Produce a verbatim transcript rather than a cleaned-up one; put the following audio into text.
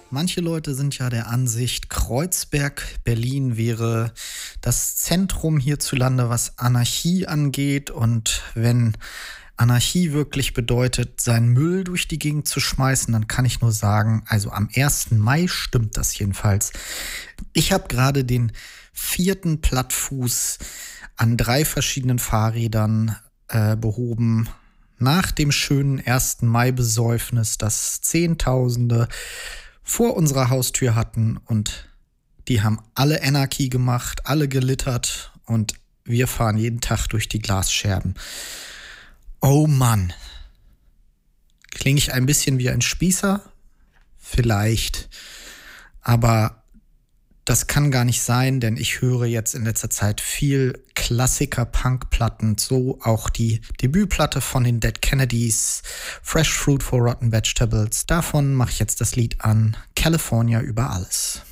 Manche Leute sind ja der Ansicht, Kreuzberg, Berlin wäre das Zentrum hierzulande, was Anarchie angeht. Und wenn Anarchie wirklich bedeutet, seinen Müll durch die Gegend zu schmeißen, dann kann ich nur sagen, also am ersten Mai stimmt das jedenfalls. Ich habe gerade den vierten Plattfuß an drei verschiedenen Fahrrädern äh, behoben. Nach dem schönen ersten Mai-Besäufnis, das Zehntausende vor unserer Haustür hatten, und die haben alle Anarchie gemacht, alle gelittert, und wir fahren jeden Tag durch die Glasscherben. Oh Mann. Klinge ich ein bisschen wie ein Spießer? Vielleicht. Aber das kann gar nicht sein, denn ich höre jetzt in letzter Zeit viel Klassiker-Punk-Platten, so auch die Debütplatte von den Dead Kennedys, Fresh Fruit for Rotten Vegetables. Davon mache ich jetzt das Lied an, California über alles.